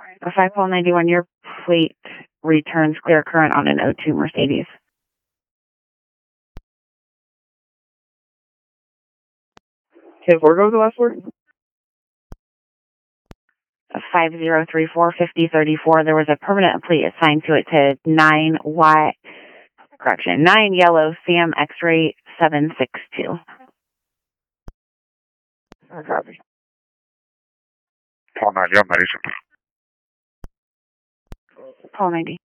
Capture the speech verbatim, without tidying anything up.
five Paul ninety-one, your plate returns clear current on an oh two Mercedes. Can four go with the last word? five zero three four five zero three four. There was a permanent plate assigned to it to nine Y, correction, nine yellow Sam X-ray seven six two. I copy. Paul ninety, I'm Mason. Paul ninety.